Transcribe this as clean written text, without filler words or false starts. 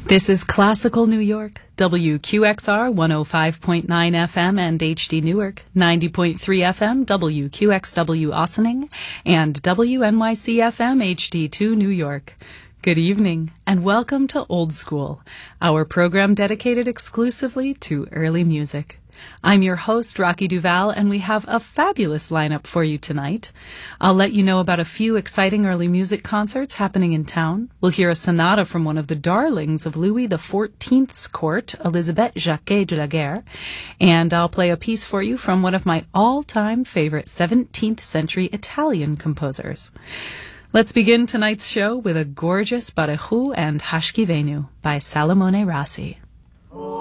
This is Classical New York, WQXR 105.9 FM and HD Newark, 90.3 FM, WQXW Ossining, and WNYC FM HD2 New York. Good evening, and welcome to Old School, our program dedicated exclusively to early music. I'm your host, Rocky Duval, and we have a fabulous lineup for you tonight. I'll let you know about a few exciting early music concerts happening in town. We'll hear a sonata from one of the darlings of Louis XIV's court, Elisabeth Jacquet de la Guerre, and I'll play a piece for you from one of my all-time favorite 17th century Italian composers. Let's begin tonight's show with a gorgeous Bareju and Hashki Venu by Salomone Rassi.